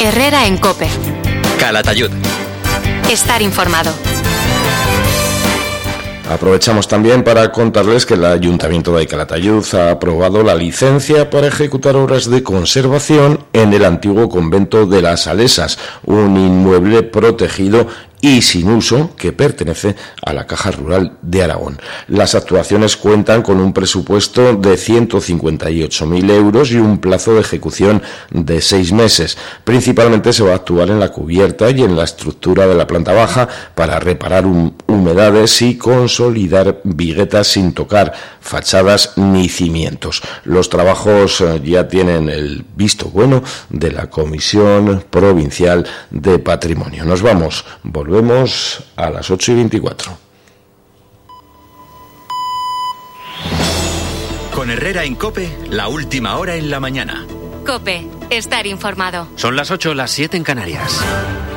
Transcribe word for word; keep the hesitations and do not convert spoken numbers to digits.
Herrera en COPE. Calatayud. Estar informado. Aprovechamos también para contarles que el Ayuntamiento de Calatayud ha aprobado la licencia para ejecutar obras de conservación en el antiguo convento de las Salesas, un inmueble protegido y sin uso que pertenece a la Caja Rural de Aragón. Las actuaciones cuentan con un presupuesto de ciento cincuenta y ocho mil euros y un plazo de ejecución de seis meses. Principalmente se va a actuar en la cubierta y en la estructura de la planta baja para reparar hum- humedades y consolidar viguetas sin tocar fachadas ni cimientos. Los trabajos eh, ya tienen el visto bueno de la Comisión Provincial de Patrimonio. Nos vamos, volvemos Volvemos a las ocho y veinticuatro. Con Herrera en COPE, la última hora en la mañana. COPE. Estar informado. Son las ocho, las siete en Canarias.